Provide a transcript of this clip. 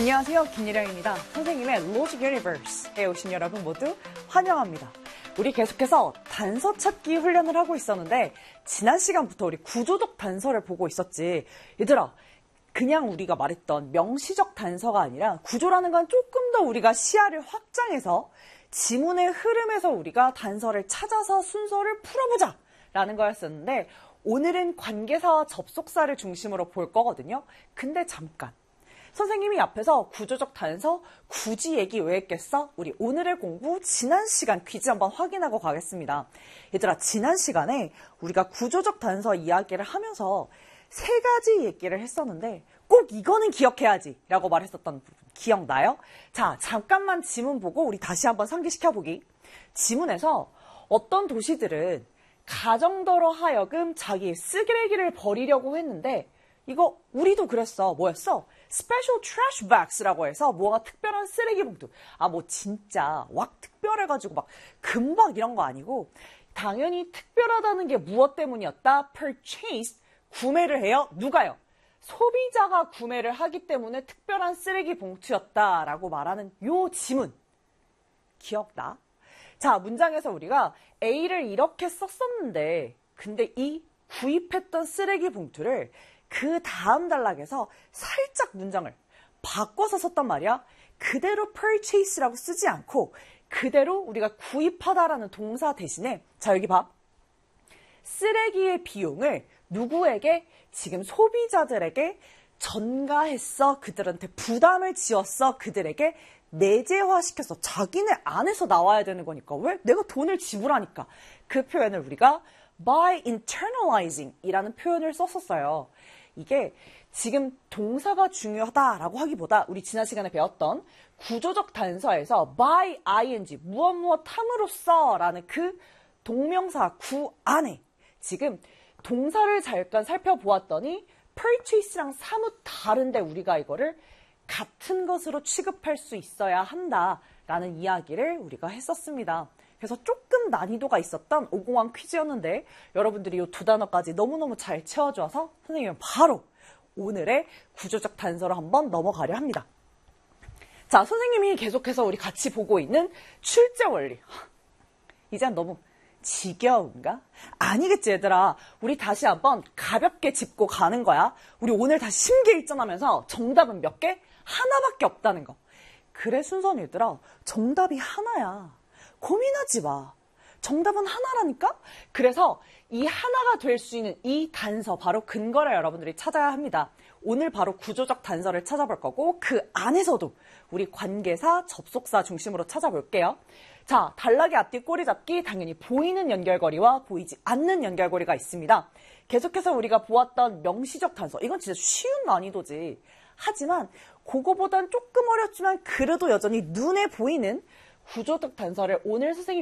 안녕하세요, 김예령입니다. 선생님의 로직 유니버스에 오신 여러분 모두 환영합니다. 우리 계속해서 단서 찾기 훈련을 하고 있었는데 지난 시간부터 우리 구조적 단서를 보고 있었지. 얘들아, 그냥 우리가 말했던 명시적 단서가 아니라 구조라는 건 조금 더 우리가 시야를 확장해서 지문의 흐름에서 우리가 단서를 찾아서 순서를 풀어보자 라는 거였었는데 오늘은 관계사와 접속사를 중심으로 볼 거거든요. 근데 잠깐. 선생님이 앞에서 구조적 단서 굳이 얘기 왜 했겠어? 우리 오늘의 공부 지난 시간 퀴즈 한번 확인하고 가겠습니다. 얘들아, 지난 시간에 우리가 구조적 단서 이야기를 하면서 세 가지 얘기를 했었는데 꼭 이거는 기억해야지 라고 말했었던 부분 기억나요? 자, 잠깐만 지문 보고 우리 다시 한번 상기시켜보기. 지문에서 어떤 도시들은 가정더러 하여금 자기 쓰레기를 버리려고 했는데 이거 우리도 그랬어. 뭐였어? 스페셜 트래쉬 박스라고 해서 뭐가 특별한 쓰레기 봉투. 뭐 진짜 왁 특별해가지고 막 금박 이런 거 아니고 당연히 특별하다는 게 무엇 때문이었다? purchase, 구매를 해요. 누가요? 소비자가 구매를 하기 때문에 특별한 쓰레기 봉투였다라고 말하는 요 지문. 기억나? 자, 문장에서 우리가 A를 이렇게 썼었는데 근데 이 구입했던 쓰레기 봉투를 그 다음 단락에서 살짝 문장을 바꿔서 썼단 말이야. 그대로 purchase라고 쓰지 않고 그대로 우리가 구입하다라는 동사 대신에 자, 여기 봐. 쓰레기의 비용을 누구에게? 지금 소비자들에게 전가했어. 그들한테 부담을 지었어. 그들에게 내재화시켜서 자기네 안에서 나와야 되는 거니까. 왜? 내가 돈을 지불하니까. 그 표현을 우리가 by internalizing 이라는 표현을 썼었어요. 이게 지금 동사가 중요하다라고 하기보다 우리 지난 시간에 배웠던 구조적 단서에서 by ing, 무엇 함으로써 라는 그 동명사 구 안에 지금 동사를 잠깐 살펴보았더니 purchase랑 사뭇 다른데 우리가 이거를 같은 것으로 취급할 수 있어야 한다라는 이야기를 우리가 했었습니다. 그래서 조금 난이도가 있었던 501 퀴즈였는데 여러분들이 이 두 단어까지 너무너무 잘 채워줘서 선생님은 바로 오늘의 구조적 단서로 한번 넘어가려 합니다. 자, 선생님이 계속해서 우리 같이 보고 있는 출제 원리. 이제 너무 지겨운가? 아니겠지, 얘들아. 우리 다시 한번 가볍게 짚고 가는 거야. 우리 오늘 다시 심기일전하면서 정답은 몇 개? 하나밖에 없다는 거. 그래, 순서는 얘들아. 정답이 하나야. 고민하지 마. 정답은 하나라니까? 그래서 이 하나가 될 수 있는 이 단서, 바로 근거를 여러분들이 찾아야 합니다. 오늘 바로 구조적 단서를 찾아볼 거고 그 안에서도 우리 관계사, 접속사 중심으로 찾아볼게요. 자, 단락의 앞뒤 꼬리 잡기, 당연히 보이는 연결고리와 보이지 않는 연결고리가 있습니다. 계속해서 우리가 보았던 명시적 단서, 이건 진짜 쉬운 난이도지. 하지만 그거보단 조금 어렵지만 그래도 여전히 눈에 보이는 구조적 단서를 오늘 선생님이